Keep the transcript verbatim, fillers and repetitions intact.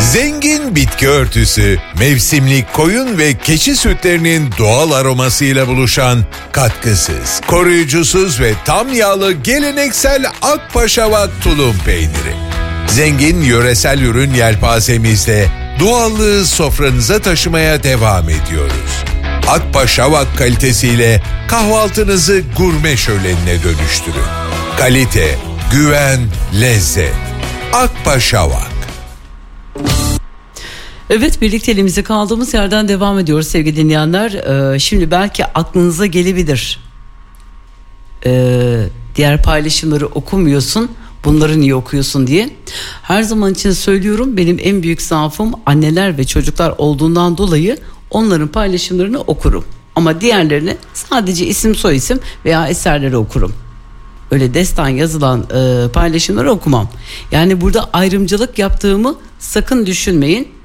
Zengin bitki örtüsü, mevsimlik koyun ve keçi sütlerinin doğal aromasıyla buluşan katkısız, koruyucusuz ve tam yağlı geleneksel Akpaşavak tulum peyniri. Zengin yöresel ürün yelpazemizde doğallığı sofranıza taşımaya devam ediyoruz. Akpaşavak kalitesiyle kahvaltınızı gurme şölenine dönüştürün. Kalite, güven, lezzet. Akpaşavak. Evet, birlikteliğimize kaldığımız yerden devam ediyoruz sevgili dinleyenler. Ee, şimdi belki aklınıza gelebilir. Ee, diğer paylaşımları okumuyorsun, bunları niye okuyorsun diye. Her zaman için söylüyorum, benim en büyük zaafım anneler ve çocuklar olduğundan dolayı onların paylaşımlarını okurum. Ama diğerlerini sadece isim soyisim veya eserleri okurum. Öyle destan yazılan e, paylaşımları okumam. Yani burada ayrımcılık yaptığımı sakın düşünmeyin.